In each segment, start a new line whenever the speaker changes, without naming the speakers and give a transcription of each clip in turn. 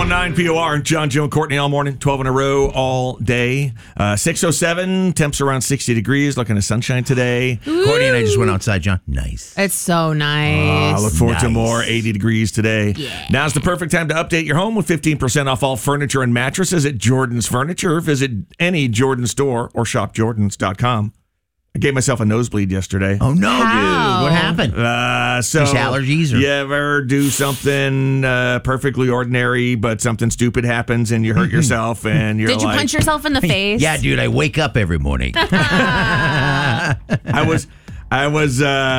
1019 POR, John, Joe, and Courtney all morning, 12 in a row all day. 6:07, temps around 60 degrees, looking at sunshine today.
Ooh. Courtney and I just went outside, John. Nice.
It's so nice.
I look forward to more 80 degrees today.
Yeah.
Now's the perfect time to update your home with 15% off all furniture and mattresses at Jordan's Furniture. Visit any Jordan store or shopjordans.com. I gave myself a nosebleed yesterday.
Oh, no,
How?
dude. What happened?
Just
allergies? Or?
You ever do something perfectly ordinary, but something stupid happens and you hurt yourself and you're
Did you punch yourself in the face?
Yeah, dude, I wake up every morning.
I was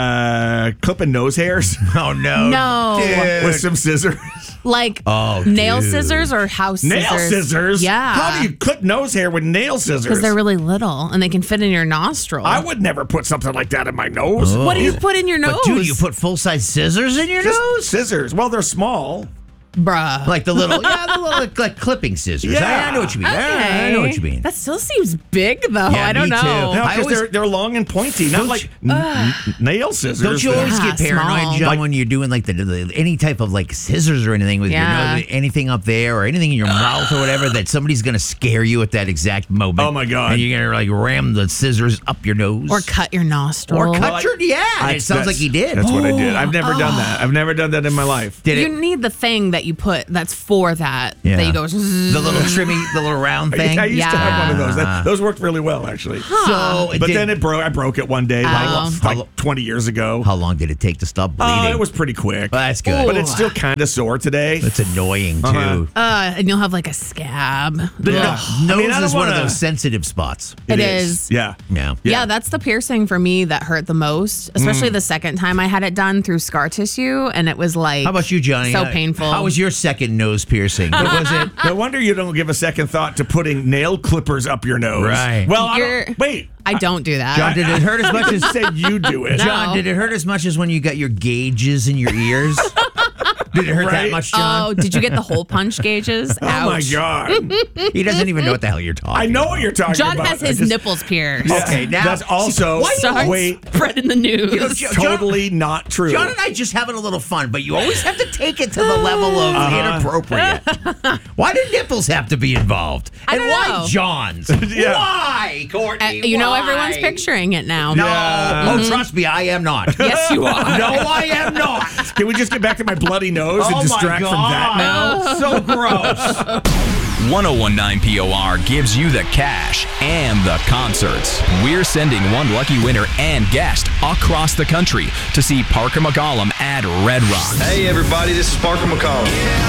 clipping nose hairs.
Oh, no.
No.
Dude.
With some scissors.
Like
Oh,
nail
dude.
scissors or house scissors?
Nail scissors?
Yeah.
How do you clip nose hair with nail scissors?
Because they're really little and they can fit in your nostril.
I would never put something like that in my nose.
Oh.
What do you put in your nose?
But, dude, you put full-size scissors in your
Just
nose?
scissors. Well, they're small.
Bruh.
Like the little like clipping scissors.
Yeah.
I know what you mean.
Okay.
I know what you mean.
That still seems big, though.
Yeah,
I don't
me
know.
too.
No,
I
because
always-
they're long and pointy, not like nail scissors.
Don't you always
Yeah,
get paranoid,
small.
John, when you're doing like the any type of like scissors or anything with
Yeah.
your nose, anything up there or anything in your mouth or whatever, that somebody's gonna scare you at that exact moment?
Oh, my God.
And you're gonna like ram the scissors up your nose
Or cut your nostril.
or cut
Well,
your it sounds like he did.
That's what I did. I've never done that. I've never done that in my life.
Did
You
it?
need the thing that you put that's for that.
Yeah.
That you go.
The little trimmy, the little round thing.
I used to have one of those.
Yeah.
Those worked really well, actually.
So,
But then it broke. I broke it one day, like 20 years ago.
how long did it take to stop bleeding?
It was pretty quick.
Well, that's good.
But it's still kind of sore today.
It's annoying too.
And you'll have like a scab.
Yeah.
Nose
I mean, I don't
is one of
wanna-
those sensitive spots.
It is.
Yeah.
Yeah.
Yeah, that's the piercing for me that hurt the most, especially the second time I had it done through scar tissue, and it was like
How about you, Johnny?
so painful.
How was your second nose piercing? What was it?
No wonder you don't give a second thought to putting nail clippers up your nose.
Right.
Well,
You're- I don't do that.
John, did it hurt as much as
said you do it.
No.
John? Did it hurt as much as when you got your gauges in your ears? Did it hurt that
Right.
much, John?
Oh, did you get the hole punch gauges?
Oh my
Ouch.
God.
He doesn't even know what the hell you're talking.
I know what you're talking
John
about.
has his nipples pierced.
Yeah,
Okay, now-
that's also
Starts spreading the news.
totally not true.
John and I just having a little fun, but you always have to take it to the level of inappropriate. Why do nipples have to be involved?
I
And
don't
why
know.
John's?
Yeah.
Why, Courtney?
You know,
Why?
everyone's picturing it now.
No.
Yeah.
Oh, trust me, I am not.
Yes, you are.
No, I am not.
Can we just get back to my bloody nose and distract from that now?
So gross.
1019 POR gives you the cash and the concerts. We're sending one lucky winner and guest across the country to see Parker McCollum at Red Rocks.
Hey everybody, this is Parker McCollum.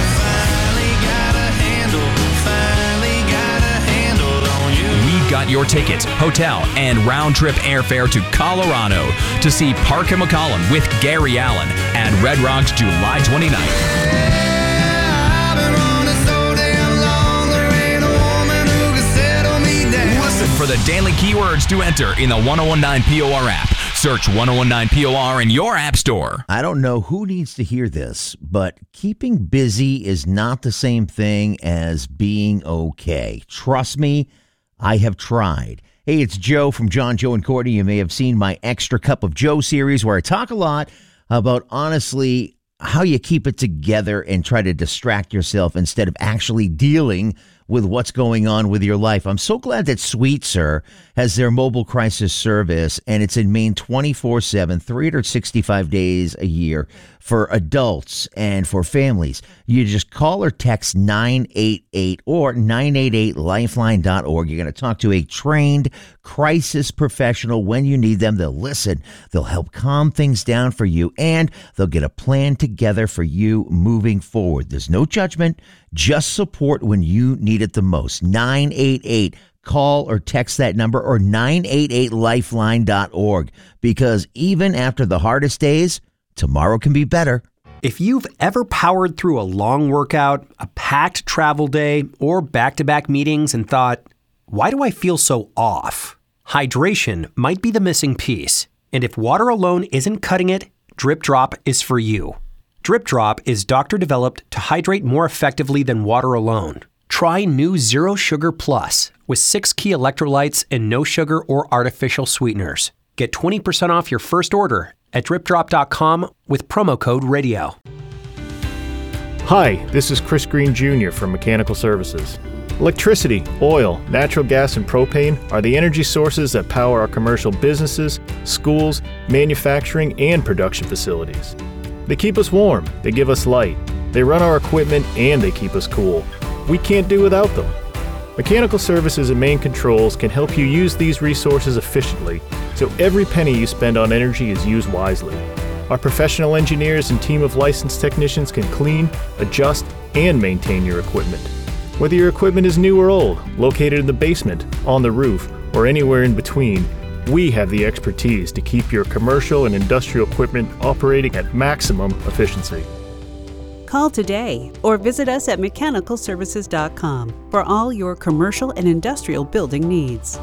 We've got your tickets, hotel, and round-trip airfare to Colorado to see Parker McCollum with Gary Allen at Red Rocks July 29th. Listen for the daily keywords to enter in the 1019 POR app. Search 1019 POR in your app store.
I don't know who needs to hear this, but keeping busy is not the same thing as being okay. Trust me, I have tried. Hey, it's Joe from John, Joe, and Courtney. You may have seen my Extra Cup of Joe series where I talk a lot about, honestly, how you keep it together and try to distract yourself instead of actually dealing with what's going on with your life. I'm so glad that Sweet Sir has their mobile crisis service, and it's in Maine 24/7, 365 days a year for adults and for families. You just call or text 988 or 988lifeline.org. You're going to talk to a trained crisis professional when you need them. They'll listen. They'll help calm things down for you, and they'll get a plan together for you moving forward. There's no judgment, just support when you need it the most. 988. Call or text that number or 988lifeline.org, because even after the hardest days, tomorrow can be better.
If you've ever powered through a long workout, a packed travel day, or back-to-back meetings and thought, why do I feel so off? Hydration might be the missing piece. And if water alone isn't cutting it, Drip Drop is for you. Drip Drop is doctor-developed to hydrate more effectively than water alone. Try new Zero Sugar Plus with 6 key electrolytes and no sugar or artificial sweeteners. Get 20% off your first order at dripdrop.com with promo code radio.
Hi, this is Chris Green Jr. from Mechanical Services. Electricity, oil, natural gas, and propane are the energy sources that power our commercial businesses, schools, manufacturing, and production facilities. They keep us warm, they give us light, they run our equipment, and they keep us cool. We can't do without them. Mechanical Services and Main Controls can help you use these resources efficiently, so every penny you spend on energy is used wisely. Our professional engineers and team of licensed technicians can clean, adjust, and maintain your equipment. Whether your equipment is new or old, located in the basement, on the roof, or anywhere in between, we have the expertise to keep your commercial and industrial equipment operating at maximum efficiency.
Call today or visit us at mechanicalservices.com for all your commercial and industrial building needs.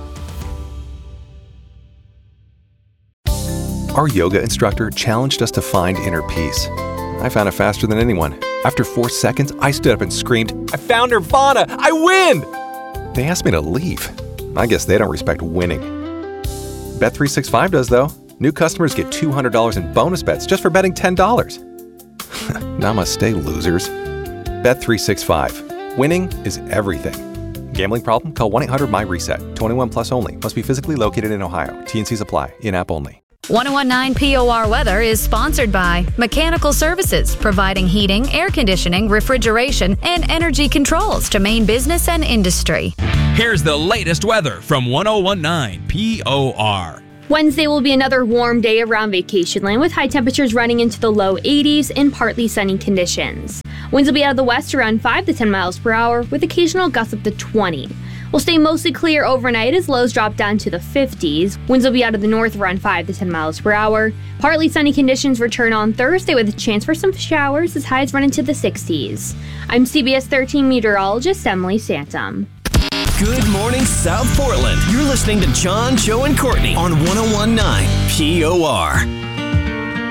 Our yoga instructor challenged us to find inner peace. I found it faster than anyone. After 4 seconds, I stood up and screamed, "I found Nirvana! I win!" They asked me to leave. I guess they don't respect winning. Bet365 does, though. New customers get $200 in bonus bets just for betting $10. Namaste, losers. Bet365. Winning is everything. Gambling problem? Call 1-800-MY-RESET. 21 plus only. Must be physically located in Ohio. T&Cs apply. In-app only.
1019 POR Weather is sponsored by Mechanical Services, providing heating, air conditioning, refrigeration, and energy controls to Maine business and industry.
Here's the latest weather from 1019 POR.
Wednesday will be another warm day around vacation land with high temperatures running into the low 80s and partly sunny conditions. Winds will be out of the west around 5 to 10 miles per hour with occasional gusts up to 20. We'll stay mostly clear overnight as lows drop down to the 50s. Winds will be out of the north around 5 to 10 miles per hour. Partly sunny conditions return on Thursday with a chance for some showers as highs run into the 60s. I'm CBS 13 meteorologist Emily Santum.
Good morning, South Portland. You're listening to John, Joe, and Courtney on 1019 POR.